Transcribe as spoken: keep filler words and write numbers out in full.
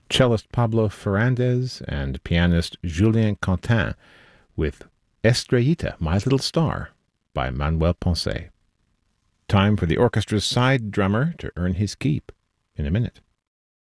cellist Pablo Ferrandez and pianist Julien Quentin with Estrellita, My Little Star, by Manuel Ponce. Time for the orchestra's side drummer to earn his keep in a minute.